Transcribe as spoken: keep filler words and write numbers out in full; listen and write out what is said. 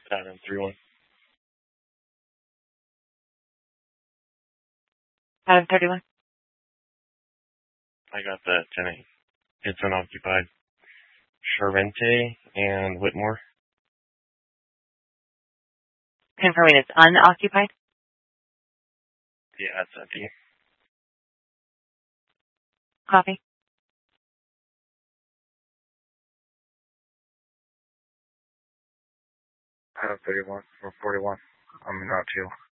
Adam three one. Adam thirty-one. I got that tenant. It's unoccupied. Charente and Whitmore. Confirming it's unoccupied? Yeah, it's empty. Copy. Adam thirty-one from forty-one. I'm in Route two.